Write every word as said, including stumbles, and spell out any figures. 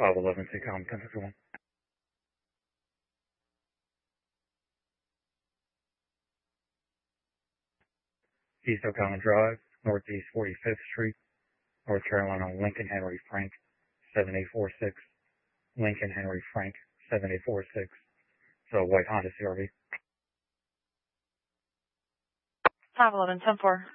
five eleven Seacom, ten fifty-one. East O'Connell Drive, Northeast forty-fifth Street, North Carolina, Lincoln Henry Frank, seven eight four six. Lincoln Henry Frank, seven eight four six. So white Honda C R V. five eleven, ten four.